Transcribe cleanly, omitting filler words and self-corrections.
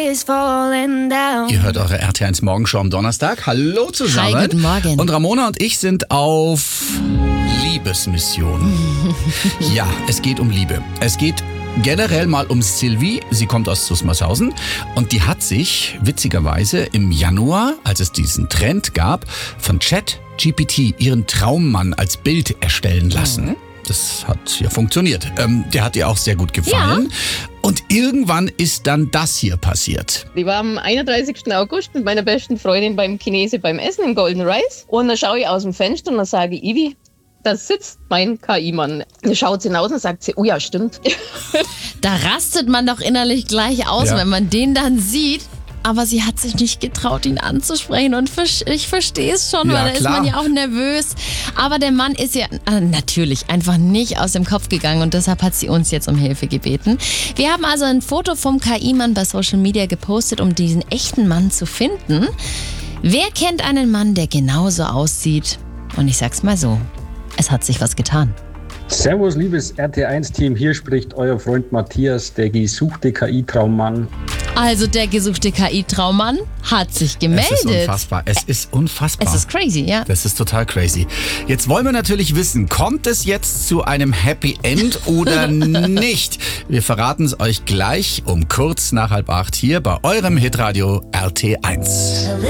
Ihr hört eure RT1 Morgenshow am Donnerstag. Hallo zusammen. Hi, guten Morgen. Und Ramona und ich sind auf Liebesmission. Ja, es geht um Liebe. Es geht generell mal um Sylvie. Sie kommt aus Zusmarshausen und die hat sich witzigerweise im Januar, als es diesen Trend gab, von ChatGPT ihren Traummann als Bild erstellen lassen. Das hat ja funktioniert. Der hat ihr auch sehr gut gefallen. Ja. Und irgendwann ist dann das hier passiert. Ich war am 31. August mit meiner besten Freundin beim Chinese beim Essen im Golden Rice. Und dann schaue ich aus dem Fenster und dann sage ich, Ivi, da sitzt mein KI-Mann. Dann schaut sie hinaus und sagt sie, oh ja, stimmt. Da rastet man doch innerlich gleich aus, wenn man den dann sieht. Aber sie hat sich nicht getraut, ihn anzusprechen. Und ich verstehe es schon, weil da ist man ja auch nervös. Aber der Mann ist ja natürlich einfach nicht aus dem Kopf gegangen. Und deshalb hat sie uns jetzt um Hilfe gebeten. Wir haben also ein Foto vom KI-Mann bei Social Media gepostet, um diesen echten Mann zu finden. Wer kennt einen Mann, der genauso aussieht? Und ich sag's mal so, es hat sich was getan. Servus, liebes RT1-Team. Hier spricht euer Freund Matthias, der gesuchte KI-Traummann. Also der gesuchte KI-Traummann hat sich gemeldet. Es ist unfassbar. Es ist unfassbar. Es ist crazy, ja. Das ist total crazy. Jetzt wollen wir natürlich wissen, kommt es jetzt zu einem Happy End oder nicht? Wir verraten es euch gleich um kurz nach 7:30 hier bei eurem Hitradio RT1.